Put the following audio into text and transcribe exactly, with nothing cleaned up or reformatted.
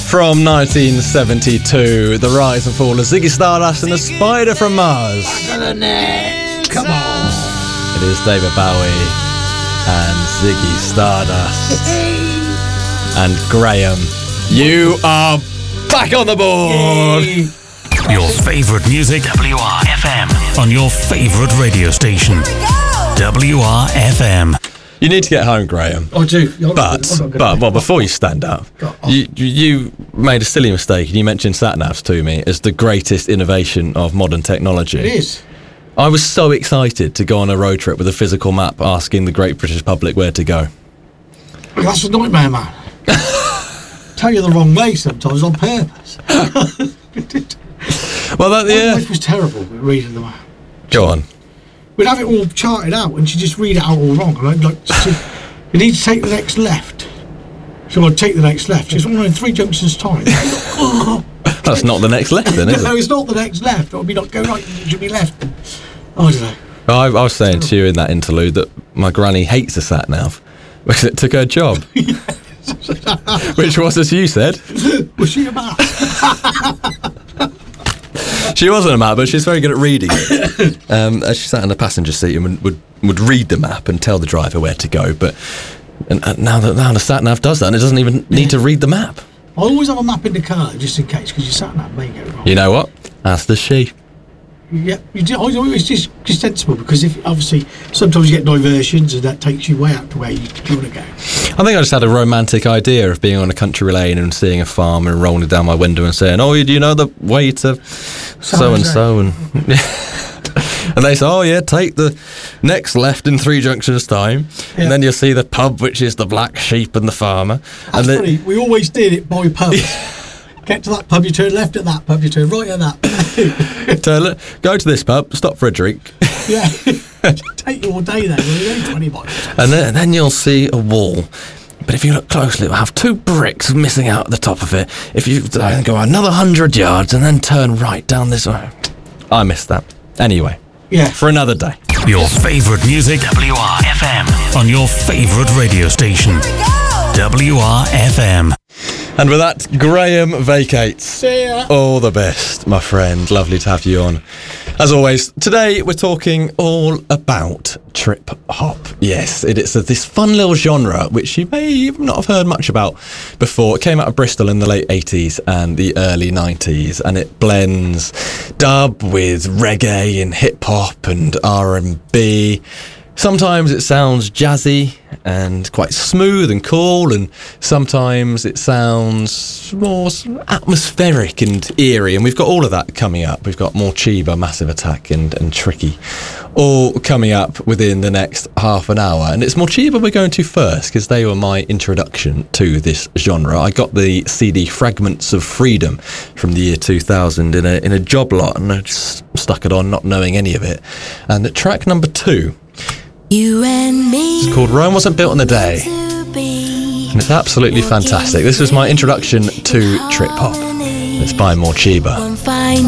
from nineteen seventy-two, the rise and fall of Ziggy Stardust and the Spider from Mars. Come on. It is David Bowie and Ziggy Stardust. And Graham, you are back on the board. Yay. Your favourite music, W R F M, on your favourite radio station, W R F M. You need to get home, Graham. I do. I'm But, not gonna- but well, before you stand up, you, you made a silly mistake and you mentioned sat-navs to me as the greatest innovation of modern technology. It is. I was so excited to go on a road trip with a physical map asking the great British public where to go. That's a nightmare, man. Tell you the wrong way sometimes on purpose. Well, that, My yeah. wife was terrible at reading the map. Go on. We'd have it all charted out and she'd just read it out all wrong. And I'd like, to, you need to take the next left. So I'd take the next left. She's only in three junctions time. That's not the next left then, is No, it? it's not the next left. It would be not go right, it should be left. I don't know. I, I was saying to you in that interlude that my granny hates a sat-nav because it took her job. Which was, as you said, Was she a map? she wasn't a map, but she's very good at reading it. Um, as she sat in the passenger seat and would, would, would read the map and tell the driver where to go. But and, and now that now the sat-nav does that, and it doesn't even need to read the map. I always have a map in the car just in case, because you sat in that may go wrong. You know what? As does she. Yeah, you do. I always just just sensible, because if obviously sometimes you get diversions and that takes you way out to where you, you want to go. I think I just had a romantic idea of being on a country lane and seeing a farm and rolling down my window and saying, "Oh, do you know the way to so and so?" And and they say, "Oh yeah, take the next left in three junctions time, Yeah. and then you'll see the pub, which is the Black Sheep and the Farmer." That's and then, funny. We always did it by pubs. Get to that pub, you turn left at that pub, you turn right at that. Tell it, go to this pub, stop for a drink, Yeah, take you all day then. We're only twenty miles. and then, and then you'll see a wall. But if you look closely, it'll have two bricks missing out at the top of it. If you uh, go another hundred yards and then turn right down this way. I missed that. Anyway, Yeah. for another day. Your favourite music, W R F M, on your favourite radio station, W R F M. And with that, Graham vacates. See ya. All the best, my friend. Lovely to have you on. As always, today we're talking all about trip hop. Yes, it is this fun little genre which you may not have heard much about before. It came out of Bristol in the late eighties and the early nineties, and it blends dub with reggae and hip hop and R and B. Sometimes it sounds jazzy and quite smooth and cool, and sometimes it sounds more atmospheric and eerie, and we've got all of that coming up. We've got Morcheeba, Massive Attack and, and Tricky all coming up within the next half an hour, and it's Morcheeba we're going to first because they were my introduction to this genre. I got the C D Fragments of Freedom from the year two thousand in a, in a job lot, and I just stuck it on not knowing any of it. And the track number two, You and me. it's called Rome Wasn't Built in a Day, and it's absolutely fantastic. This was my introduction to trip hop. It's by Morcheeba. One fine